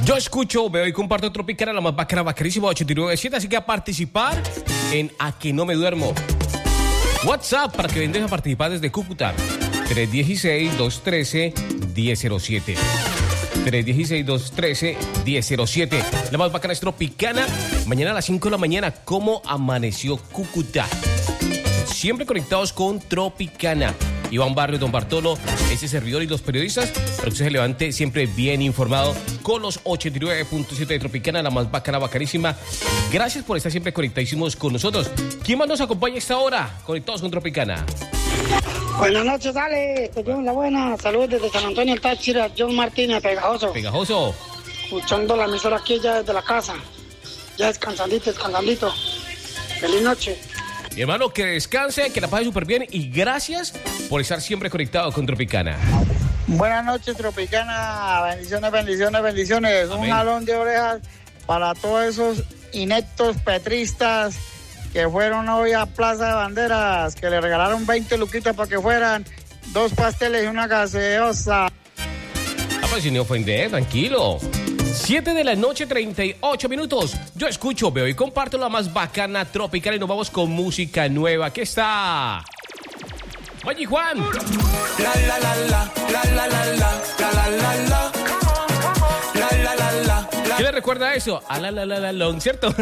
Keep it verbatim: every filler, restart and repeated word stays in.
Yo escucho, veo y comparto Tropicana, la más bacana, bacanísima, ochenta y nueve punto siete. Así que a participar en A Que No Me Duermo. WhatsApp para que vengas a participar desde Cúcuta. tres uno seis, dos uno tres, uno cero cero siete. tres uno seis, dos uno tres, uno cero cero siete. La más bacana es Tropicana. Mañana a las cinco de la mañana, ¿cómo amaneció Cúcuta? Siempre conectados con Tropicana. Iván Barrio, Don Bartolo, ese servidor y los periodistas, para que usted se levante siempre bien informado con los ochenta y nueve punto siete de Tropicana, la más bacana, bacanísima. Gracias por estar siempre conectadísimos con nosotros. ¿Quién más nos acompaña a esta hora? Conectados con Tropicana. Buenas noches, Ale. Te llevo la buena. Saludos desde San Antonio, el Táchira. John Martínez, Pegajoso. Pegajoso. Escuchando la emisora aquí ya desde la casa. Ya descansandito, descansandito. Feliz noche. Mi hermano, que descanse, que la pase súper bien y gracias por estar siempre conectado con Tropicana. Buenas noches, Tropicana. Bendiciones, bendiciones, bendiciones. Amén. Un jalón de orejas para todos esos ineptos petristas que fueron hoy a Plaza de Banderas, que le regalaron veinte luquitas para que fueran dos pasteles y una gaseosa. Ah, pues sin ofender, tranquilo. siete de la noche, treinta y ocho minutos. Yo escucho, veo y comparto la más bacana Tropicana y nos vamos con música nueva. Aquí está Maggi Juan. La la la la, la la la la, la la la la, la la la la. ¿Qué le recuerda eso? A la la la la long, ¿cierto?